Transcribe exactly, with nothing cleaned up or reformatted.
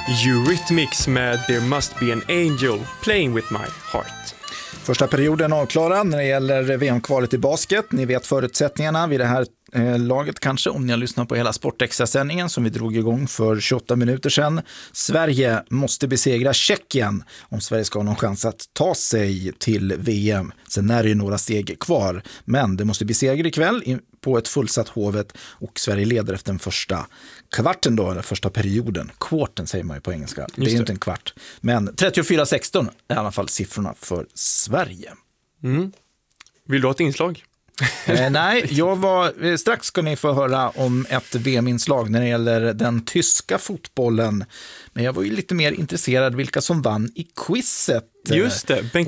Eurythmics med There Must Be an Angel Playing With My Heart. Första perioden avklarad när det gäller V M-kvalet i basket. Ni vet förutsättningarna vid det här eh, laget kanske om ni har lyssnat på hela Sportextra-sändningen som vi drog igång för tjugoåtta minuter sedan. Sverige måste besegra Tjeckien om Sverige ska ha någon chans att ta sig till V M. Sen är det ju några steg kvar, men det måste besegra ikväll på ett fullsatt Hovet och Sverige leder efter den första kvarten då, eller första perioden. Kvarten säger man ju på engelska. Det är ju inte en kvart. Men trettiofyra sexton är i alla fall siffrorna för Sverige. Mm. Vill du ha ett inslag? eh, nej, jag var, strax ska ni få höra om ett V M-inslag när det gäller den tyska fotbollen. Men jag var ju lite mer intresserad vilka som vann i quizet. Just det, Bengt